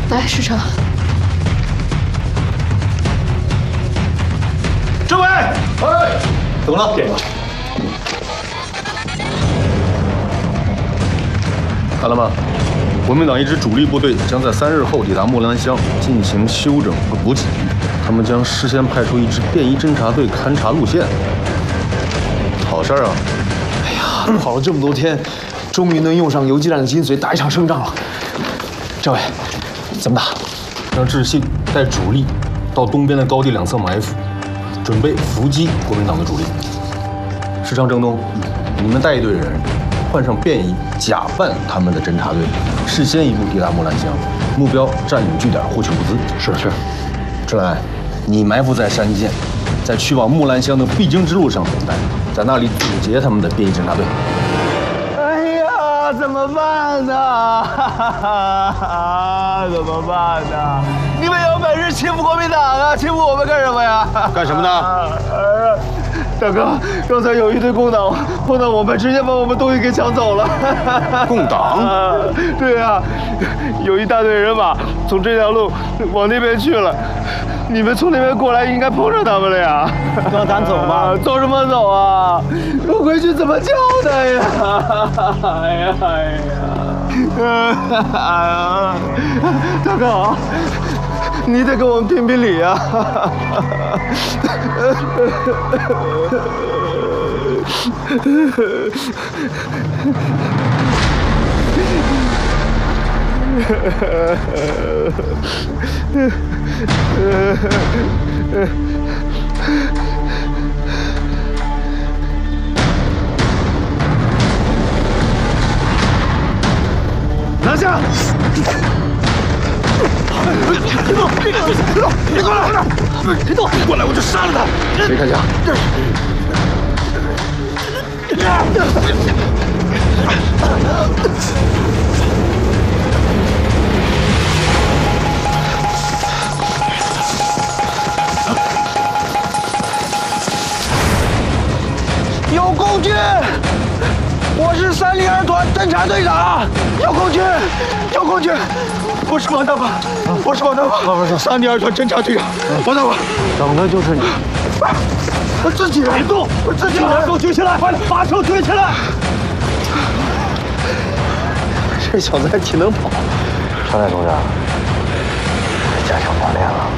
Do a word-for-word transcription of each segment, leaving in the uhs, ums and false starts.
来，师长。 政委，哎，怎么了？这个。看了吗？国民党一支主力部队将在三日后抵达木兰乡进行休整和补给。他们将事先派出一支便衣侦察队勘察路线。好事啊！ 哎呀，跑了这么多天，终于能用上游击战的精髓，打一场胜仗了。政委，怎么打？ 让智信带主力到东边的高地两侧埋伏，准备伏击国民党的主力。师长郑东，你们带一队人，换上便衣，假扮他们的侦察队，事先一步抵达木兰乡，目标占领据点，获取物资。 是是。 志来，你埋伏在山涧，在去往木兰乡的必经之路上等待，在那里阻截他们的便衣侦察队。 哎呀，怎么办呢？怎么办呢？你们有本事欺负国民党啊！欺负我们干什么呀？ 干什么呢？ 大哥，刚才有一队共党碰到我们，直接把我们东西给抢走了。 共党？ 对呀，有一大队人马从这条路往那边去了。你们从那边过来，应该碰上他们了呀。 让咱走吧。 走什么走啊？我回去怎么交代呀？哎呀哎呀！大哥，你得跟我们评评理呀。拿下！别动！别动！别过来！别动！过来我就杀了他！ 谁开枪？ 有共军！我是三零二团侦察队长，有共军，有共军！我是王大发，我是王大发，三零二团侦察队长，王大发， 等的就是你。 我自己人，别动！我自己人，把手举起来，把手举起来！ 这小子还挺能跑。 少代同志，加强锻炼了。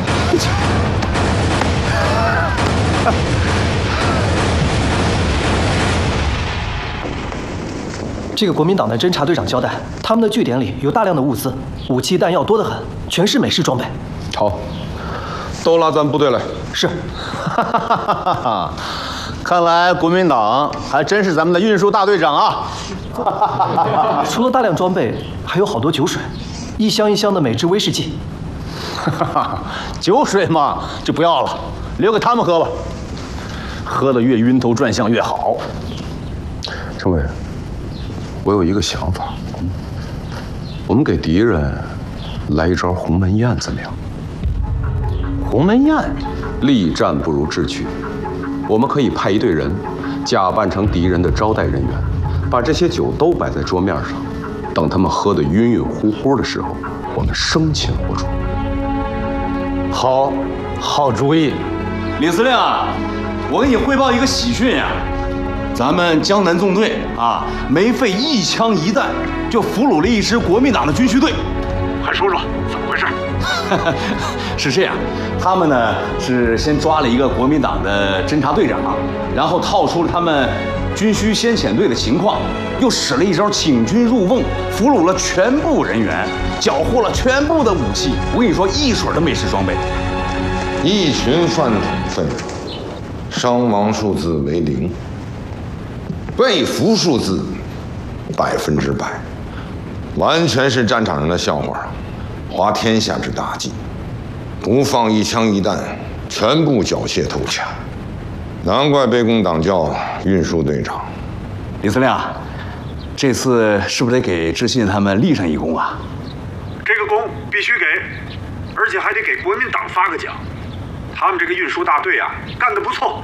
这个国民党的侦察队长交代，他们的据点里有大量的物资，武器弹药多得很，全是美式装备。 好，都拉咱部队来。 是。 哈哈哈哈哈！看来国民党还真是咱们的运输大队长啊！ 除了大量装备，还有好多酒水，一箱一箱的美制威士忌。 哈哈哈！酒水嘛，就不要了，留给他们喝吧。喝得越晕头转向越好。 政委，我有一个想法，我们给敌人来一招鸿门宴怎么样？ 鸿门宴， 力战不如智取。我们可以派一队人，假扮成敌人的招待人员，把这些酒都摆在桌面上，等他们喝得晕晕乎乎的时候，我们生擒活捉。 好，好主意。 李司令啊，我给你汇报一个喜讯呀、啊，咱们江南纵队啊，没费一枪一弹就俘虏了一支国民党的军需队。 快说说怎么回事？ 是这样，他们呢是先抓了一个国民党的侦察队长，然后套出了他们军需先遣队的情况，又使了一招请君入瓮，俘虏了全部人员，缴获了全部的武器。我跟你说，一水的美式装备。 一群犯土分子，伤亡数字为零，被俘数字百分之百，完全是战场上的笑话，滑天下之大稽，不放一枪一弹，全部缴械投降。难怪被共党叫运输队长。 李司令，这次是不是得给知信他们立上一功啊？ 这个功必须给，而且还得给国民党发个奖。他们这个运输大队啊，干得不错。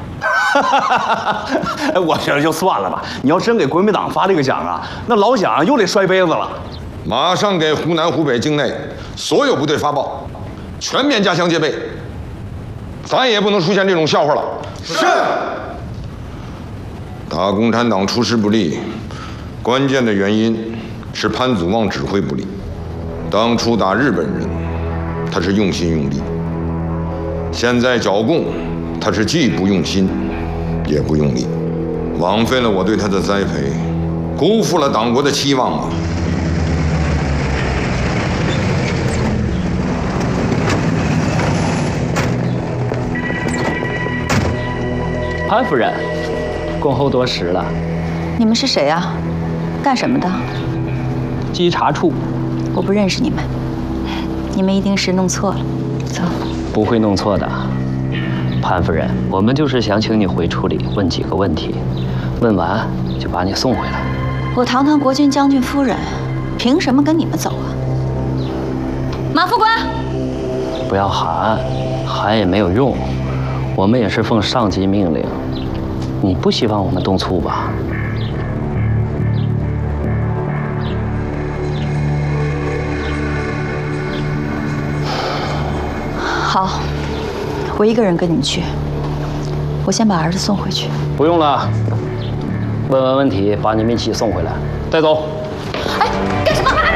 我觉得就算了吧，你要真给国民党发这个奖啊，那老蒋又得摔杯子了。 马上给湖南、湖北境内所有部队发报，全面加强戒备，再也不能出现这种笑话了。是。打共产党出师不利，关键的原因是潘祖望指挥不力。当初打日本人，他是用心用力；现在剿共，他是既不用心，也不用力，枉费了我对他的栽培，辜负了党国的期望啊！ 潘夫人，恭候多时了。 你们是谁啊？干什么的？ 稽查处。 我不认识你们，你们一定是弄错了。走。 不会弄错的，潘夫人，我们就是想请你回处里问几个问题，问完就把你送回来。 我堂堂国军将军夫人，凭什么跟你们走啊？马副官， 不要喊，喊也没有用。我们也是奉上级命令，你不希望我们动粗吧？ 好，我一个人跟你们去。我先把儿子送回去。 不用了，问完问题把你们一起送回来，带走。 哎，干什么？